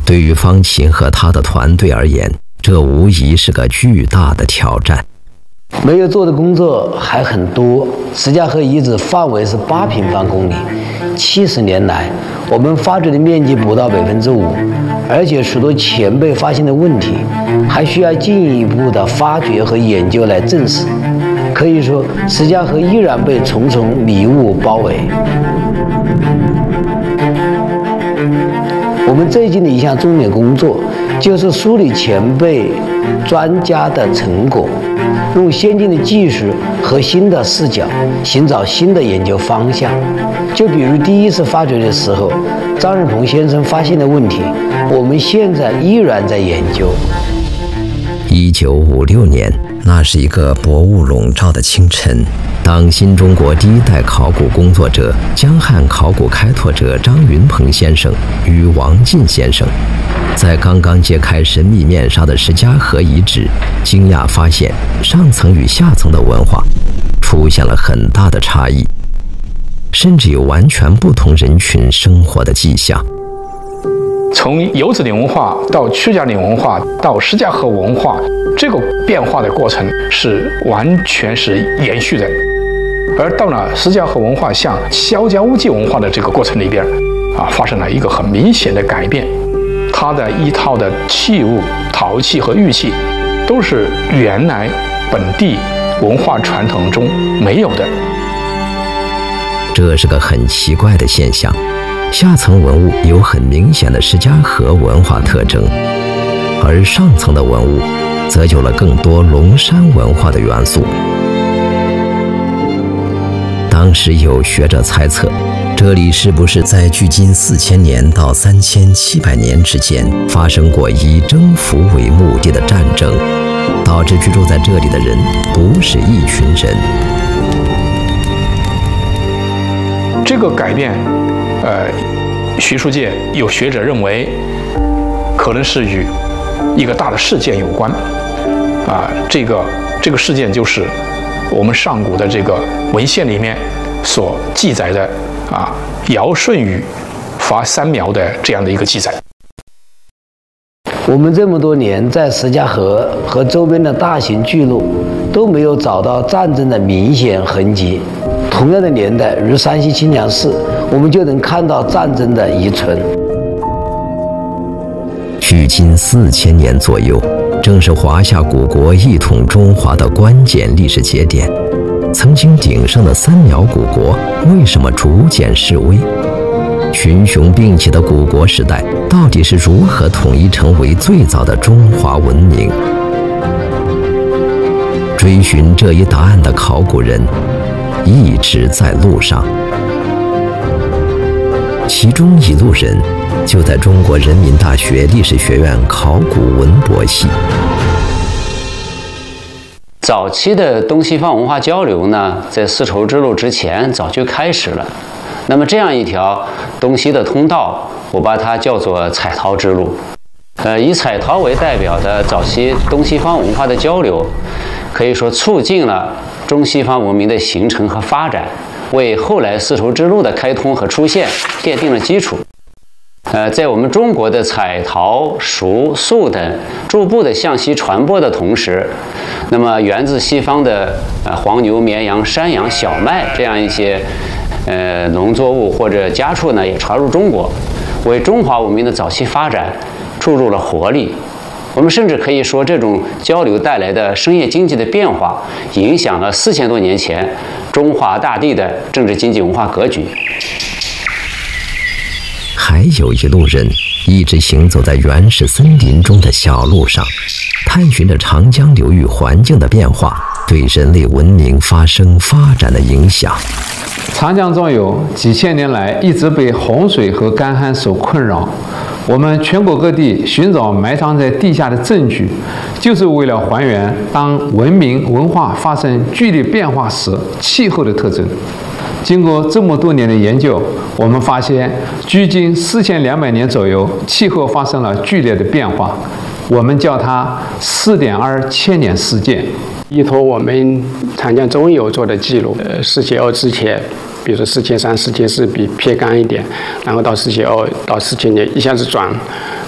对于方琴和他的团队而言，这无疑是个巨大的挑战。 没有做的工作还很多。石家河遗址范围是8平方公里，70年来，我们发掘的面积不到5%，而且许多前辈发现的问题，还需要进一步的发掘和研究来证实。可以说，石家河依然被重重迷雾包围。我们最近的一项重点工作，就是梳理前辈专家的成果，用先进的技术和新的视角，寻找新的研究方向。就比如第一次发掘的时候，张日鹏先生发现的问题，我们现在依然在研究。 1956年，那是一个薄雾笼罩的清晨，当新中国第一代考古工作者、江汉考古开拓者张云鹏先生与王进先生在刚刚揭开神秘面纱的石家河遗址，惊讶发现上层与下层的文化出现了很大的差异，甚至有完全不同人群生活的迹象。 从油子岭文化到曲家岭文化到石家河文化，这个变化的过程是完全是延续的。而到了石家河文化向萧家屋记文化的这个过程里边，发生了一个很明显的改变。它的一套的器物、陶器和玉器，都是原来本地文化传统中没有的。 这是个很奇怪的现象。下层文物有很明显的石家河文化特征，而上层的文物则有了更多龙山文化的元素。当时有学者猜测，这里是不是在距今4000年到3700年之间发生过以征服为目的的战争，导致居住在这里的人不是一群人。 这个改变学术界有学者认为，可能是与一个大的事件有关。这个事件就是我们上古的这个文献里面所记载的尧舜禹伐三苗的这样的一个记载。 我们这么多年在石家河和周边的大型聚落都没有找到战争的明显痕迹。同样的年代，如山西清凉市，我们就能看到战争的遗存。 距今4000年左右，正是华夏古国一统中华的关键历史节点。曾经鼎盛的三苗古国为什么逐渐式微？群雄并起的古国时代到底是如何统一成为最早的中华文明？追寻这一答案的考古人一直在路上，其中一路人就在中国人民大学历史学院考古文博系。 早期的东西方文化交流呢，在丝绸之路之前早就开始了。那么这样一条东西的通道，我把它叫做彩陶之路。以彩陶为代表的早期东西方文化的交流，可以说促进了中西方文明的形成和发展，为后来丝绸之路的开通和出现奠定了基础。在我们中国的彩陶、蜀、粟等逐步的向西传播的同时，那么源自西方的黄牛、绵羊、山羊、小麦这样一些农作物或者家畜呢，也传入中国，为中华文明的早期发展注入了活力。我们甚至可以说，这种交流带来的商业经济的变化，影响了4000多年前中华大地的政治经济文化格局。 还有一路人一直行走在原始森林中的小路上，探寻着长江流域环境的变化对人类文明发生发展的影响。 长江中游几千年来一直被洪水和干旱所困扰，我们全国各地寻找埋藏在地下的证据，就是为了还原当文明文化发生剧烈变化时气候的特征。经过这么多年的研究，我们发现距今4200年左右，气候发生了剧烈的变化，我们叫它4.2千年事件。 依托我们长江中游做的记录，472之前，比如说4003、4004比偏干一点，然后到472到4000年一下子转